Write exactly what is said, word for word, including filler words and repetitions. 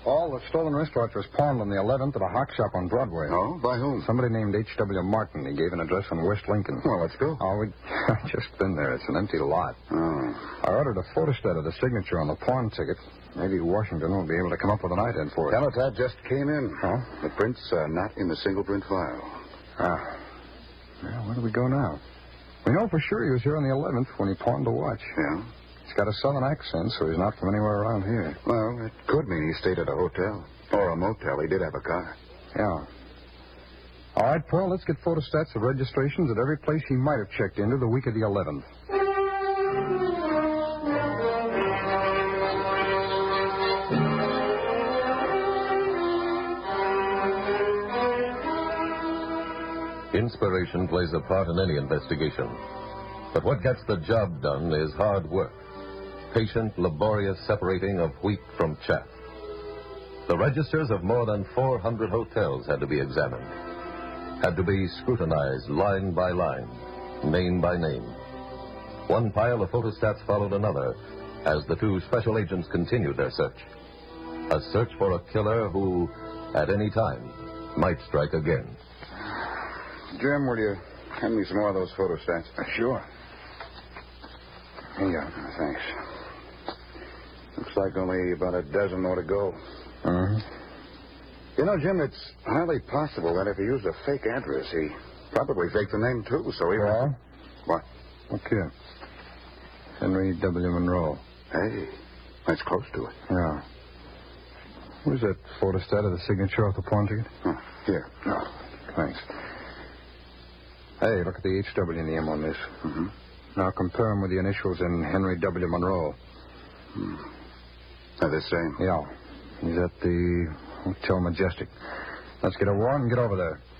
All the stolen wristwatch was pawned on the eleventh at a hock shop on Broadway. Oh? By whom? Somebody named H W Martin. He gave an address on West Lincoln. Well, let's go. Oh, we just been there. It's an empty lot. Oh. I ordered a photostat of the signature on the pawn ticket. Maybe Washington will be able to come up with an ident for it. Teletype just came in. Huh? The prints are not in the single print file. Ah. Well, where do we go now? We know for sure he was here on the eleventh when he pawned the watch. Yeah? He's got a southern accent, so he's not from anywhere around here. Well, it could mean he stayed at a hotel. Or a motel. He did have a car. Yeah. All right, Paul, let's get photostats of registrations at every place he might have checked into the week of the eleventh. Inspiration plays a part in any investigation. But what gets the job done is hard work. Patient, laborious separating of wheat from chaff. The registers of more than four hundred hotels had to be examined. Had to be scrutinized line by line, name by name. One pile of photostats followed another as the two special agents continued their search. A search for a killer who, at any time, might strike again. Jim, will you hand me some more of those photostats? Uh, sure. Here you go. Thanks. Looks like only about a dozen more to go. Mm-hmm. You know, Jim, it's highly possible that if he used a fake address, he probably faked the name, too, so he... Well? What? Look here. Henry W. Monroe. Hey, that's close to it. Yeah. Where's that photostat of the signature off the pawn ticket? Oh, here. Oh, thanks. Hey, look at the H W in the M on this. Mm-hmm. Now compare them with the initials in Henry W. Monroe. Hmm. Are they the same? Yeah. He's at the Hotel Majestic. Let's get a warrant and get over there.